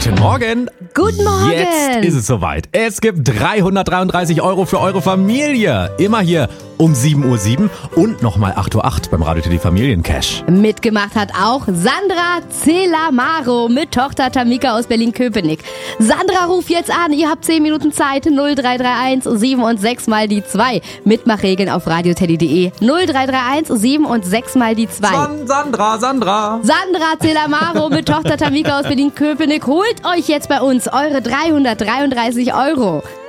Guten Morgen. Guten Morgen. Jetzt ist es soweit. Es gibt 333 € für eure Familie. Immer hier um 7:07 Uhr und nochmal 8:08 Uhr beim Radio Teddy Familiencash. Mitgemacht hat auch Sandra Celamaro mit Tochter Tamika aus Berlin-Köpenick. Sandra, ruf jetzt an. Ihr habt 10 Minuten Zeit. 0331 7 und 6 mal die 2. Mitmachregeln auf radioteddy.de. 0331 7 und 6 mal die 2. Sandra. Sandra Celamaro mit Tochter Tamika aus Berlin-Köpenick holt euch jetzt bei uns eure 333 €.